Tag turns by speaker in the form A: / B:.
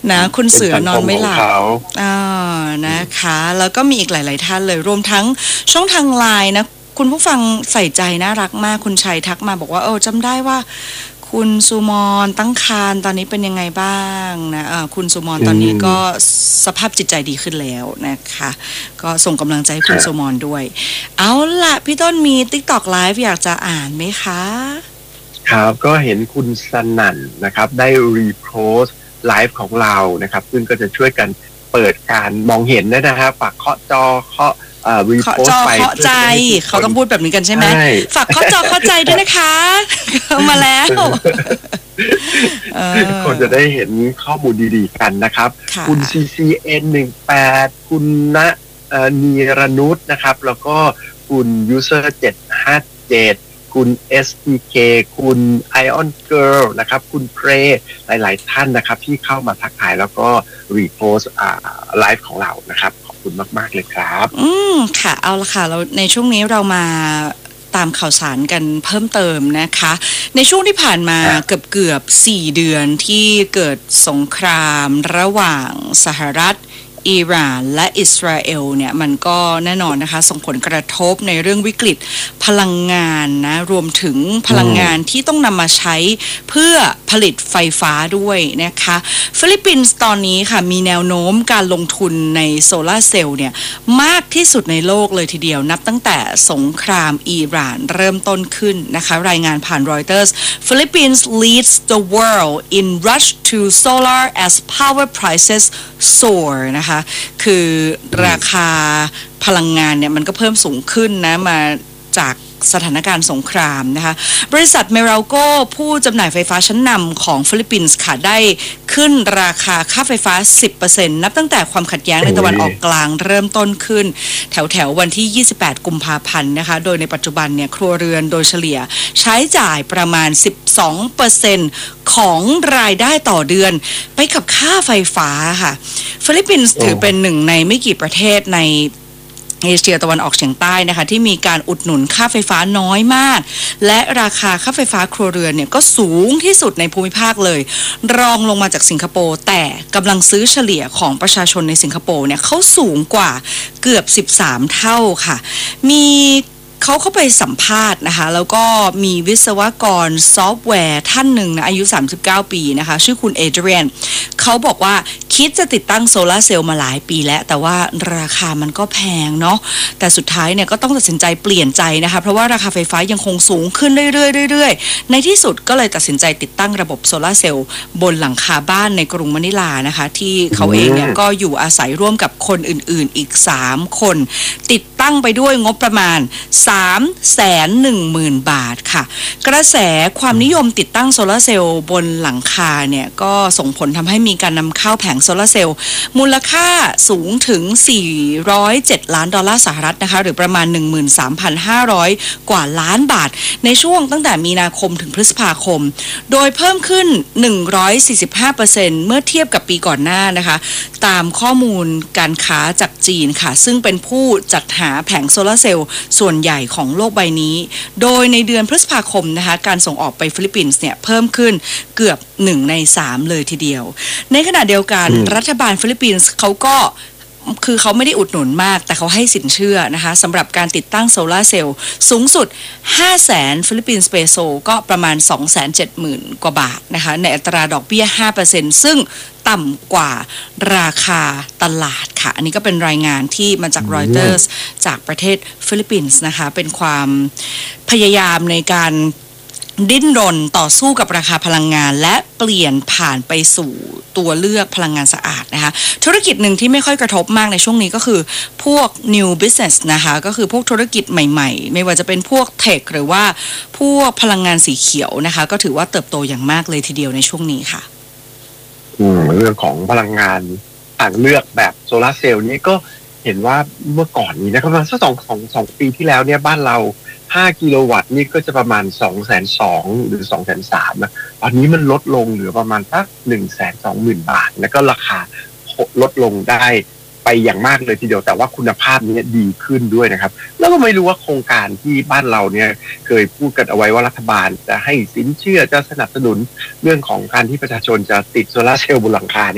A: นะคุณเสือนอนไม่หลับ
B: อ
A: นะคะแล้วก็มีอีกหลายๆท่านเลยรวมทั้งช่องทางไลน์นะคุณผู้ฟังใส่ใจน่ารักมากคุณชัยทักมาบอกว่าจำได้ว่าคุณสุมรตั้งครรภ์ตอนนี้เป็นยังไงบ้างนะคุณสุมรตอนนี้ก็สภาพจิตใจดีขึ้นแล้วนะคะก็ส่งกำลังใจให้คุณสุมรด้วยเอาล่ะพี่ต้นมี TikTok Live อยากจะอ่านไหมคะ
B: ครับก็เห็นคุณสนั่นนะครับได้รีโพสต์ไลฟ์ของเรานะครับซึ่งก็จะช่วยกันเปิดการมองเห็นนะครับฝากเคาะจอเคาะรีโพสต์ไป
A: เคาะใจเขาต้องพูดแบบนี้กันใช่ไหมฝากเคาะจอเคาะใจด้วยนะคะเข้ามาแล้ว
B: คนจะได้เห็นข้อมูลดีๆกันนะครับคุณ CCN18 คุณณนีรนุชนะครับแล้วก็คุณ user 757คุณ SPK คุณ Ion Girl นะครับคุณเพรหลายๆท่านนะครับที่เข้ามาทักทายแล้วก็รีโพสต์ไลฟ์ของเรานะครับขอบคุณมากๆเลยครับ
A: ค่ะเอาละค่ะเราในช่วงนี้เรามาตามข่าวสารกันเพิ่มเติมนะคะในช่วงที่ผ่านมาเกือบ4 เดือนที่เกิดสงครามระหว่างสหรัฐอิหร่านและอิสราเอลเนี่ยมันก็แน่นอนนะคะส่งผลกระทบในเรื่องวิกฤตพลังงานนะรวมถึงพลังงานที่ต้องนำมาใช้เพื่อผลิตไฟฟ้าด้วยนะคะฟิลิปปินส์ตอนนี้ค่ะมีแนวโน้มการลงทุนในโซลาร์เซลล์เนี่ยมากที่สุดในโลกเลยทีเดียวนับตั้งแต่สงครามอิหร่านเริ่มต้นขึ้นนะคะรายงานผ่านรอยเตอร์ส Philippines leads the world in rush to solar as power prices soar นะคะคือราคาพลังงานเนี่ยมันก็เพิ่มสูงขึ้นนะมาจากสถานการณ์สงครามนะคะบริษัทเมราโกผู้จำหน่ายไฟฟ้าชั้นนำของฟิลิปปินส์ค่ะได้ขึ้นราคาค่าไฟฟ้า 10% นับตั้งแต่ความขัดแย้งในตะวันออกกลางเริ่มต้นขึ้นแถววันที่ 28 กุมภาพันธ์นะคะโดยในปัจจุบันเนี่ยครัวเรือนโดยเฉลี่ยใช้จ่ายประมาณ 12% ของรายได้ต่อเดือนไปกับค่าไฟฟ้าค่ะฟิลิปปินส์ถือเป็นหนึ่งในไม่กี่ประเทศในเอเชียตะวันออกเฉียงใต้นะคะที่มีการอุดหนุนค่าไฟฟ้าน้อยมากและราคาค่าไฟฟ้าครัวเรือนเนี่ยก็สูงที่สุดในภูมิภาคเลยรองลงมาจากสิงคโปร์แต่กำลังซื้อเฉลี่ยของประชาชนในสิงคโปร์เนี่ยเขาสูงกว่าเกือบ13 เท่าค่ะมีเขาเข้าไปสัมภาษณ์นะคะแล้วก็มีวิศวกรซอฟต์แวร์ท่านหนึ่งนะอายุ39 ปีนะคะชื่อคุณเอเดรียนเขาบอกว่าคิดจะติดตั้งโซลาร์เซลล์มาหลายปีแล้วแต่ว่าราคามันก็แพงเนาะแต่สุดท้ายเนี่ยก็ต้องตัดสินใจเปลี่ยนใจนะคะเพราะว่าราคาไฟฟ้ายังคงสูงขึ้นเรื่อยๆในที่สุดก็เลยตัดสินใจติดตั้งระบบโซลาร์เซลล์บนหลังคาบ้านในกรุงมะนิลานะคะที่เขาเองเนี่ยก็อยู่อาศัยร่วมกับคนอื่นๆอีก3 คนติดตั้งไปด้วยงบประมาณ310,000 บาทค่ะกระแสความนิยมติดตั้งโซลาร์เซลล์บนหลังคาเนี่ยก็ส่งผลทำให้มีการนำเข้าแผงโซลาร์เซลล์มูลค่าสูงถึง$407 ล้านนะคะหรือประมาณ 13,500 กว่าล้านบาทในช่วงตั้งแต่มีนาคมถึงพฤษภาคมโดยเพิ่มขึ้น 145% เมื่อเทียบกับปีก่อนหน้านะคะตามข้อมูลการค้าจากจีนค่ะซึ่งเป็นผู้จัดหาแผงโซลาร์เซลล์ส่วนใหญ่ของโลกใบนี้โดยในเดือนพฤษภาคมนะคะการส่งออกไปฟิลิปปินส์เนี่ยเพิ่มขึ้นเกือบ1 ใน 3เลยทีเดียวในขณะเดียวกันรัฐบาลฟิลิปปินส์เขาก็คือเขาไม่ได้อุดหนุนมากแต่เขาให้สินเชื่อนะคะสำหรับการติดตั้งโซลาร์เซลล์สูงสุด 500,000 ฟิลิปปินส์เปโซก็ประมาณ 270,000 กว่าบาทนะคะในอัตราดอกเบี้ย 5% ซึ่งต่ำกว่าราคาตลาดค่ะอันนี้ก็เป็นรายงานที่มาจากรอยเตอร์สจากประเทศฟิลิปปินส์นะคะเป็นความพยายามในการดิ้นรนต่อสู้กับราคาพลังงานและเปลี่ยนผ่านไปสู่ตัวเลือกพลังงานสะอาดนะคะธุรกิจหนึ่งที่ไม่ค่อยกระทบมากในช่วงนี้ก็คือพวก new business นะคะก็คือพวกธุรกิจใหม่ๆไม่ว่าจะเป็นพวกเทคหรือว่าพวกพลังงานสีเขียวนะคะก็ถือว่าเติบโตอย่างมากเลยทีเดียวในช่วงนี้ค่ะ
B: เรื่องของพลังงานทางเลือกแบบโซลาร์เซลล์นี้ก็เห็นว่าเมื่อก่อนนี้นะครับประมาณสักสองปีที่แล้วเนี่ยบ้านเรา5 กิโลวัตต์นี่ก็จะประมาณ220,000หรือ230,000นะตอนนี้มันลดลงเหลือประมาณสัก120,000 บาทแล้วก็ราคาลดลงได้ไปอย่างมากเลยทีเดียวแต่ว่าคุณภาพนี้ดีขึ้นด้วยนะครับแล้วก็ไม่รู้ว่าโครงการที่บ้านเราเนี่ยเคยพูดกันเอาไว้ว่ารัฐบาลจะให้สินเชื่อจะสนับสนุนเรื่องของการที่ประชาชนจะติดโซลาร์เซลล์บนหลังคา